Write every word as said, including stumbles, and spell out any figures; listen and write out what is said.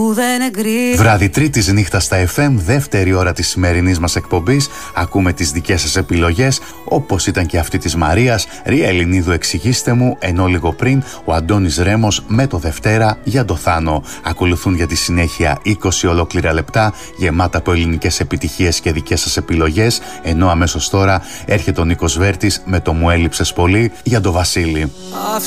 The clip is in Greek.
που δεν εγκρίνει. Βράδυ Τρίτης νύχτα στα εφ εμ, δεύτερη ώρα της σημερινής μας εκπομπής. Ακούμε τις δικές σας επιλογές, όπως ήταν και αυτή της Μαρίας. Ρία Ελληνίδου, εξηγήστε μου, ενώ λίγο πριν ο Αντώνης Ρέμος με το Δευτέρα για το Θάνο. Ακολουθούν για τη συνέχεια είκοσι ολόκληρα λεπτά γεμάτα από ελληνικές επιτυχίες και δικές σας επιλογές, ενώ αμέσως τώρα έρχεται ο Νίκος Βέρτης με το «Μου έλειψες πολύ» για το Βασίλη.